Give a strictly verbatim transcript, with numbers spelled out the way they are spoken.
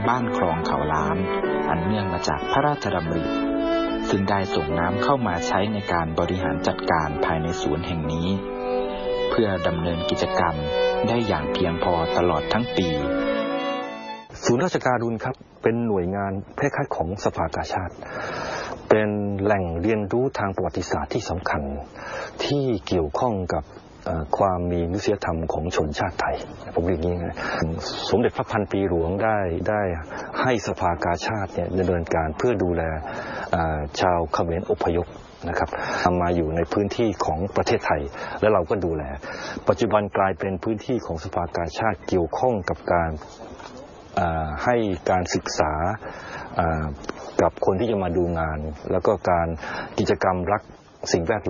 บ้านคลองเขาล้านอันเนื่องมาจากพระราชดำริซึ่งได้ส่งน้ำเข้ามาใช้ในการบริหารจัดการภายในศูนย์แห่งนี้เพื่อดำเนินกิจกรรมได้อย่างเพียงพอตลอดทั้งปีศูนย์ราชการุณครับเป็นหน่วยงานคล้ายๆของสภากาชาดเป็นแหล่งเรียนรู้ทางประวัติศาสตร์ที่สำคัญที่เกี่ยวข้องกับความมีมนุษยธรรมของชนชาติไทยผมเรียกอย่างนี้นะสมเด็จพระพันปีหลวงได้ได้ให้สภากาชาดเนี่ยดำเนินการเพื่อดูแลชาวเขมรอพยพนะครับทำมาอยู่ในพื้นที่ของประเทศไทยและเราก็ดูแลปัจจุบันกลายเป็นพื้นที่ของสภากาชาดเกี่ยวข้องกับการให้การศึกษากับคนที่จะมาดูงานแล้วก็การกิจกรรมรักสิ่งแวดล้อม